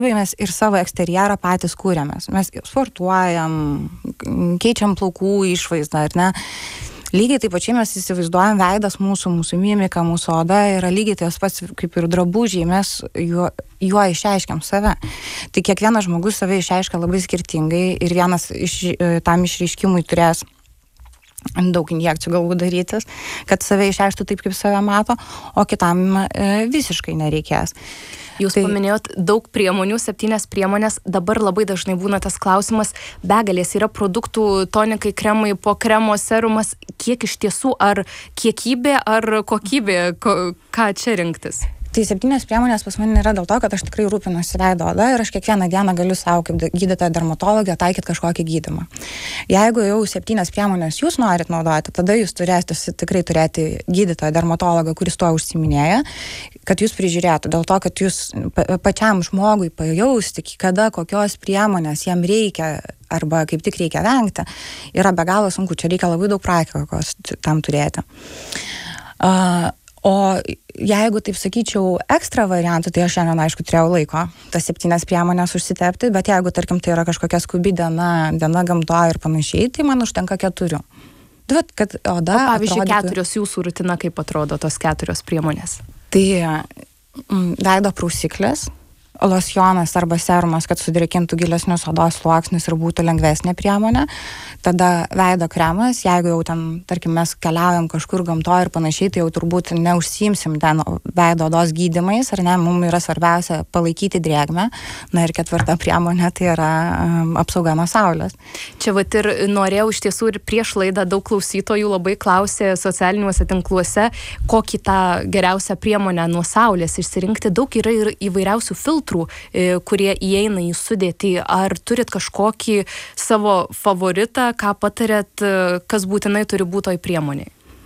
Mes ir savo eksterjerą patys kūrėmės. Mes sportuojam, keičiam plaukų išvaizdą, ar ne? Lygiai taip pačiai mes įsivaizduojam veidas mūsų mimika, mūsų oda yra lygiai tas pats kaip ir drabužiai, mes juo išreiškiam save. Tai kiekvienas žmogus save išreiškia labai skirtingai ir vienas tam išreiškimui turės daug injekcijų galbūt darytis, kad save išreišktų taip, kaip save mato, o kitam visiškai nereikės. Jūs paminėjot daug priemonių, 7 priemonės, dabar labai dažnai būna tas klausimas, begalės yra produktų, tonikai, kremai, po kremo serumas, kiek iš tiesų, ar kiekybė, ar kokybė, ką čia rinktis? Tai 7 priemonės pas mane yra dėl to, kad aš tikrai rūpinuosi veido oda ir aš kiekvieną dieną galiu savo kaip gydytoja dermatologė taikyti kažkokį gydymą. Jeigu jau 7 priemonės jūs norit naudoti, tada jūs turėsite tikrai turėti gydytoją dermatologą, kuris tuo užsiiminėja, kad jūs prižiūrėtų, dėl to, kad jūs pačiam žmogui pajausti, kada kokios priemonės jam reikia arba kaip tik reikia vengti, yra be galo sunku, čia reikia labai daug praktikos tam turėti. O jeigu, taip sakyčiau, ekstra variantų, tai aš šiandien, aišku, turėjau laiko tas 7 priemonės užsitepti, bet jeigu, tarkim, tai yra kažkokia skubi diena gamtoje ir panašiai, tai man užtenka 4. Kad oda pavyzdžiui, 4 jūsų rutina, kaip atrodo tos 4 priemonės? Tai veido prausiklis, losjonas arba serumas, kad sudrėkintų gilesnius odos sluoksnius ir būtų lengvesnė priemonė. Tada veido kremas, jeigu jau ten, tarkim, mes keliaujam kažkur gamtoje ir panašiai, tai jau turbūt neužsiimsim ten veido odos gydymais, ar ne, mums yra svarbiausia palaikyti drėgmę. Na ir 4 priemonė tai yra apsauga nuo saulės. Čia vat ir norėjau iš tiesų ir prieš laidą daug klausytojų labai klausė socialiniuose tinkluose, kokį tą geriausią priemonę nuo saulės išsirinkti. Daug yra ir įvairiausių filtrų, kurie įeina į sudėtį. Ar turit kažkokį savo favoritą, ką patarėt, kas būtinai turi būti toj priemoniai?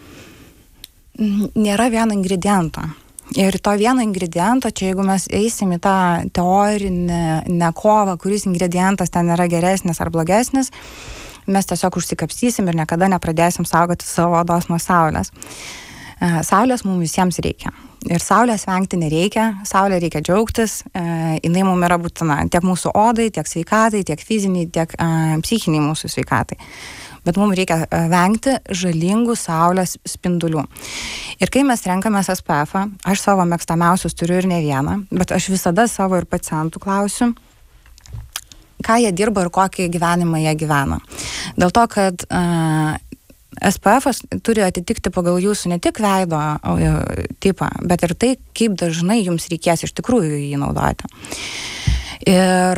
Nėra vieno ingrediento. Ir to vieno ingrediento, čia jeigu mes eisim į tą teorinę kovą, kuris ingredientas ten yra geresnis ar blogesnis, mes tiesiog užsikapstysim ir niekada nepradėsim saugoti savo odos nuo saulės. Saulės mums visiems reikia. Ir saulės vengti nereikia, saulė reikia džiaugtis, jinai mums yra būtina tiek mūsų odai, tiek sveikatai, tiek fiziniai, tiek psichiniai mūsų sveikatai. Bet mums reikia vengti žalingų saulės spindulių. Ir kai mes renkamės SPF-ą, aš savo mėgstamiausius turiu ir ne vieną, bet aš visada savo ir pacientų klausiu, ką jie dirba ir kokį gyvenimą jie gyvena. Dėl to, kad SPF-as turi atitikti pagal jūsų ne tik veido tipą, bet ir tai, kaip dažnai jums reikės iš tikrųjų jį naudoti. Ir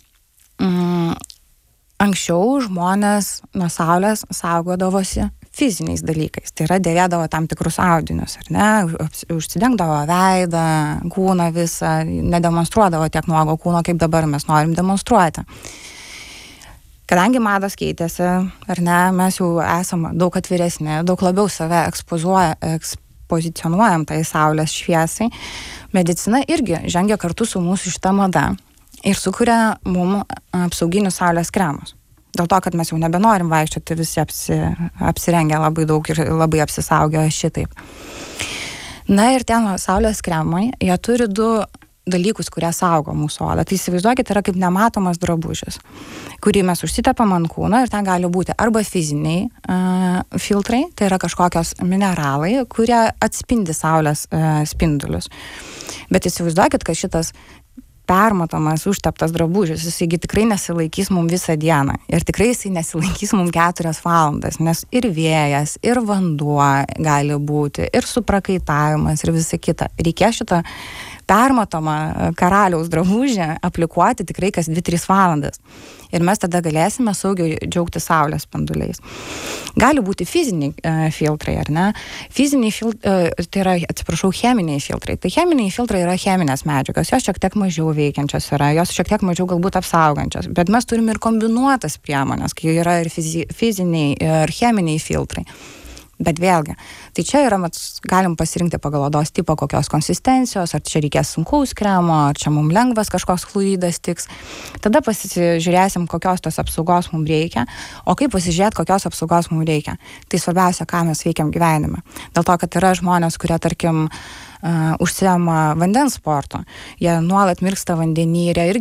anksčiau žmonės nuo saulės saugodavosi fiziniais dalykais. Tai yra dėvėdavo tam tikrus audinius, ar ne? Užsidengdavo veidą, kūną visą, nedemonstruodavo tiek nuogo kūno, kaip dabar mes norim demonstruoti. Kadangi mados keitėsi, ar ne, mes jau esame daug atviresni, daug labiau save ekspozicionuojam tai saulės šviesai, medicina irgi žengia kartu su mūsų šita mada ir sukuria mum apsauginius saulės kremus. Dėl to, kad mes jau nebenorim vaikščioti visi apsirengę labai daug ir labai apsisaugę šitaip. Na ir ten saulės kremai, jie turi 2 dalykus, kurie saugo mūsų odą. Tai įsivaizduokit, yra kaip nematomas drabužis, kurį mes užsitepam ant kūno ir ten gali būti arba fiziniai filtrai, tai yra kažkokios mineralai, kurie atspindi saulės spindulius. Bet įsivaizduokit, kad šitas permatomas, užteptas drabužis, jisai tikrai nesilaikys mums visą dieną. Ir tikrai jisai nesilaikys mums 4 valandas, nes ir vėjas, ir vanduo gali būti, ir suprakaitavimas, ir visa kita. Reikės šitą permatomą karaliaus drabužį aplikuoti tikrai kas 2-3 valandas. Ir mes tada galėsime saugiai džiaugti saulės spinduliais. Gali būti fiziniai filtrai, ar ne? Fiziniai filtrai, tai yra, cheminiai filtrai. Tai cheminiai filtrai yra cheminės medžiagos, jos šiek tiek mažiau veikiančios yra, jos šiek tiek mažiau galbūt apsaugančios. Bet mes turime ir kombinuotas priemonės, kai yra ir fiziniai, ir cheminiai filtrai. Bet vėlgi, tai čia yra, galim pasirinkti pagal odos tipo, kokios konsistencijos, ar čia reikės sunkaus kremo, ar čia mums lengvas kažkoks fluidas tiks. Tada pasižiūrėsim, kokios tos apsaugos mums reikia, o kaip pasižiūrėti, kokios apsaugos mums reikia. Tai svarbiausia, ką mes veikiam gyvenime. Dėl to, kad yra žmonės, kurie, tarkim, užsiema vandens sporto, jie nuolat mirksta vandenyje ir